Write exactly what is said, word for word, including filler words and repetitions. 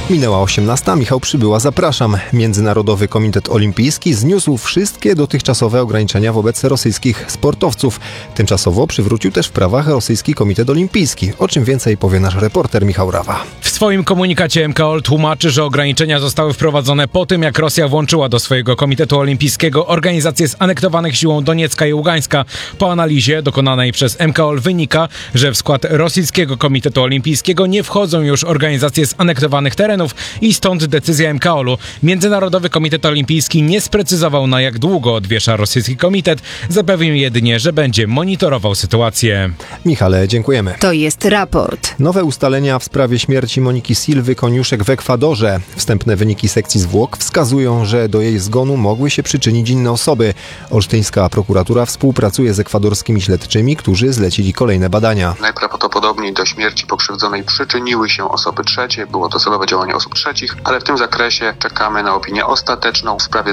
Minęła osiemnasta, Michał Przybyła, zapraszam. Międzynarodowy Komitet Olimpijski zniósł wszystkie dotychczasowe ograniczenia wobec rosyjskich sportowców. Tymczasowo przywrócił też w prawach Rosyjski Komitet Olimpijski. O czym więcej powie nasz reporter Michał Rawa. W swoim komunikacie M K O L tłumaczy, że ograniczenia zostały wprowadzone po tym, jak Rosja włączyła do swojego Komitetu Olimpijskiego organizacje zanektowanych siłą Doniecka i Ługańska. Po analizie dokonanej przez M K O L wynika, że w skład Rosyjskiego Komitetu Olimpijskiego nie wchodzą już organizacje zanektowanych terenów i stąd decyzja M K O L-u. Międzynarodowy Komitet Olimpijski nie sprecyzował, na jak długo odwiesza rosyjski komitet. Zapewnił jedynie, że będzie monitorował sytuację. Michale, dziękujemy. To jest raport. Nowe ustalenia w sprawie śmierci Moniki Silwy Koniuszek w Ekwadorze. Wstępne wyniki sekcji zwłok wskazują, że do jej zgonu mogły się przyczynić inne osoby. Olsztyńska prokuratura współpracuje z ekwadorskimi śledczymi, którzy zlecili kolejne badania. Najprawdopodobniej do śmierci pokrzywdzonej przyczyniły się osoby trzecie. Było to celowe działanie osób trzecich, ale w tym zakresie czekamy na opinię ostateczną w sprawie